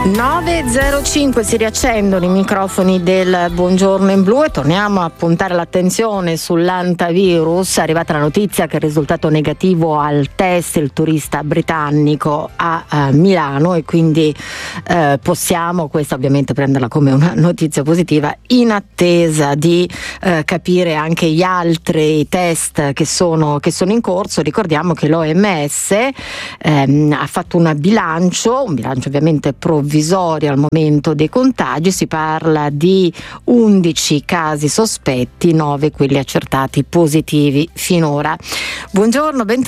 9.05 si riaccendono i microfoni del Buongiorno in Blu e torniamo a puntare l'attenzione sull'antivirus. È arrivata la notizia che il risultato negativo al test il turista britannico a Milano, e quindi possiamo, questa ovviamente, prenderla come una notizia positiva, in attesa di capire anche gli altri test che sono in corso. Ricordiamo che l'OMS ha fatto un bilancio ovviamente provvisorio al momento dei contagi. Si parla di 11 casi sospetti, 9 quelli accertati positivi finora. Buongiorno, bentornati.